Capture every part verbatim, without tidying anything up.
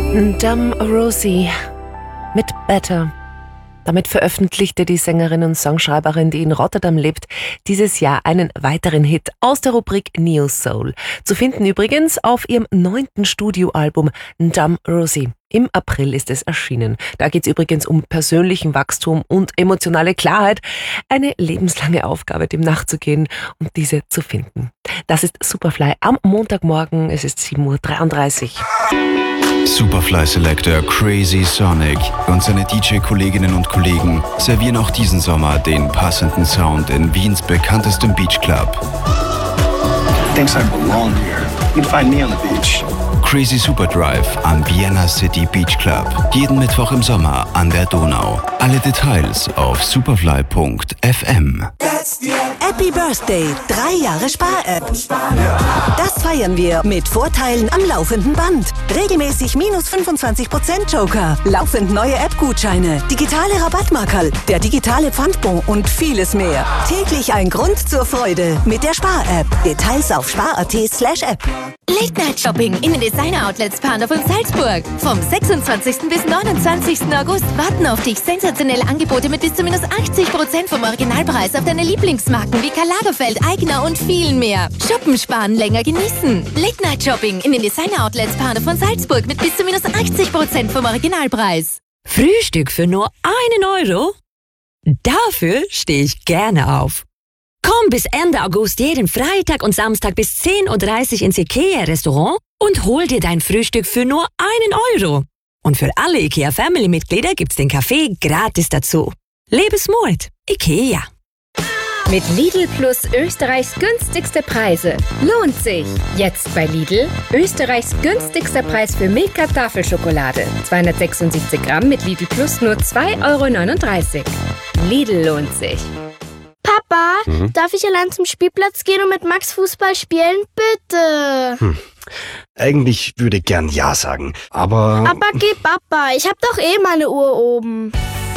Dumb Rosie mit Better. Damit veröffentlichte die Sängerin und Songschreiberin, die in Rotterdam lebt, dieses Jahr einen weiteren Hit aus der Rubrik Neo Soul. Zu finden übrigens auf ihrem neunten Studioalbum Dumb Rosie. Im April ist es erschienen. Da geht es übrigens um persönlichen Wachstum und emotionale Klarheit. Eine lebenslange Aufgabe, dem nachzugehen und diese zu finden. Das ist Superfly am Montagmorgen. Es ist sieben Uhr dreiunddreißig. Superfly Selector Crazy Sonic und seine D J-Kolleginnen und Kollegen servieren auch diesen Sommer den passenden Sound in Wiens bekanntestem Beachclub. Thinks I belong here. You'd find me on the beach. Crazy Super Drive am Vienna City Beach Club. Jeden Mittwoch im Sommer an der Donau. Alle Details auf superfly punkt f m. Happy Birthday, drei Jahre Spar-App. Das feiern wir mit Vorteilen am laufenden Band. Regelmäßig minus fünfundzwanzig Prozent Joker, laufend neue App-Gutscheine, digitale Rabattmarkerl, der digitale Pfandbon und vieles mehr. Täglich ein Grund zur Freude mit der Spar-App. Details auf spar.at slash app. Late-Night-Shopping in den Designer-Outlets Pandorf und Salzburg. Vom sechsundzwanzigsten bis neunundzwanzigsten August warten auf dich sensationelle Angebote mit bis zu minus achtzig Prozent vom Originalpreis auf deine Lieblingsmarken wie Karl Lagerfeld, Aigner und vielen mehr. Shoppen, sparen, länger genießen. Late-Night-Shopping in den Designer-Outlets Pandorf und Salzburg mit bis zu minus achtzig Prozent vom Originalpreis. Frühstück für nur einen Euro? Dafür stehe ich gerne auf. Komm bis Ende August jeden Freitag und Samstag bis zehn Uhr dreißig ins IKEA-Restaurant und hol dir dein Frühstück für nur einen Euro. Und für alle IKEA-Family-Mitglieder gibt's den Kaffee gratis dazu. Lebensmut, IKEA. Mit Lidl Plus Österreichs günstigste Preise. Lohnt sich. Jetzt bei Lidl Österreichs günstigster Preis für Milka Tafelschokolade. zweihundertsechsundsiebzig Gramm mit Lidl Plus nur zwei Euro neununddreißig. Lidl lohnt sich. Papa, mhm. darf ich allein zum Spielplatz gehen und mit Max Fußball spielen? Bitte. Hm. Eigentlich würde ich gern Ja sagen, aber... Aber geh Papa, ich hab doch eh meine Uhr oben.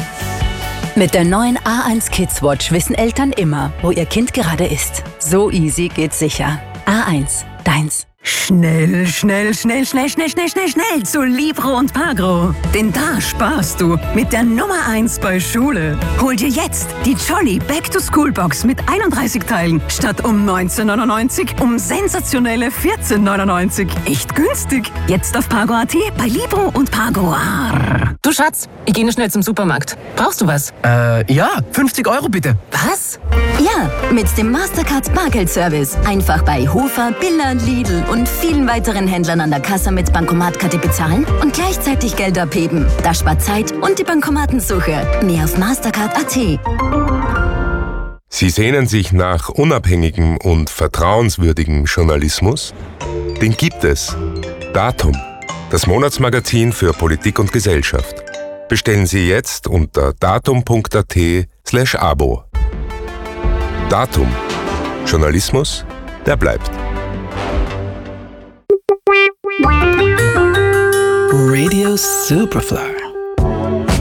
Mit der neuen A eins Kids Watch wissen Eltern immer, wo ihr Kind gerade ist. So easy geht's sicher. A eins, deins. Schnell, schnell, schnell, schnell, schnell, schnell, schnell, schnell zu Libro und Pagro. Denn da sparst du mit der Nummer eins bei Schule. Hol dir jetzt die Jolly Back-to-School-Box mit einunddreißig Teilen statt um neunzehn neunundneunzig um sensationelle vierzehn neunundneunzig. Echt günstig. Jetzt auf Pago.at bei Libro und Pagro. Du Schatz, ich gehe nur schnell zum Supermarkt. Brauchst du was? Äh, ja, fünfzig Euro bitte. Was? Ja, mit dem Mastercard Bargeldservice. Einfach bei Hofer, Billa, Lidl und vielen weiteren Händlern an der Kasse mit Bankomatkarte bezahlen und gleichzeitig Geld abheben. Das spart Zeit und die Bankomatensuche. Mehr auf mastercard punkt at. Sie sehnen sich nach unabhängigem und vertrauenswürdigem Journalismus? Den gibt es. Datum, das Monatsmagazin für Politik und Gesellschaft. Bestellen Sie jetzt unter datum punkt at slash abo. Datum. Journalismus, der bleibt. Radio Superfly.